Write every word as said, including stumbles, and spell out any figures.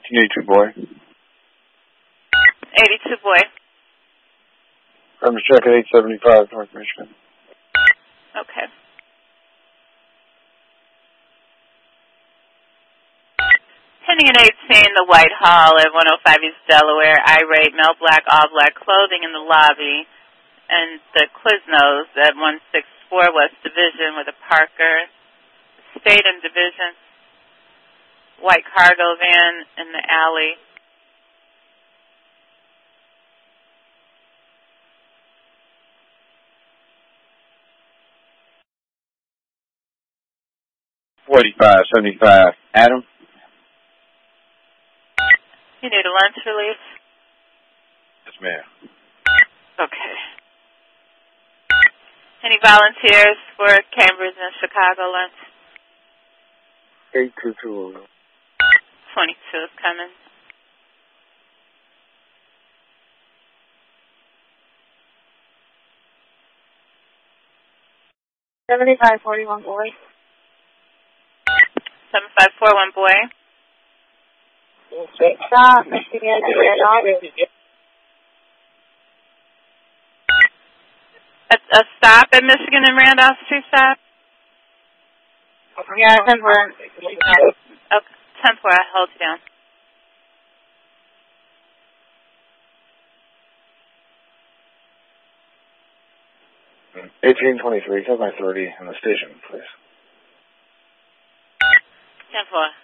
eighty-two boy. eighty-two boy. I'm check at eight seventy-five North Michigan. Okay. Pending an eighteen, the Whitehall at one oh five East Delaware, irate, male black, all black clothing in the lobby, and the Quiznos at one sixty-four West Division with a Parker, State and Division, white cargo van in the alley. forty-five seventy-five Adam? You need a lunch release? Yes, ma'am. Okay. Any volunteers for Cambridge and Chicago lunch? eight two two. twenty-two is coming. seventy-five forty-one boy. seven five four one boy. Straight stop, Michigan, Red Dot. A, a stop at Michigan and Randolph Street stop? Yeah, ten four. Okay, ten four, I hold you down. eighteen twenty-three, tell my thirty in the station, please. ten four.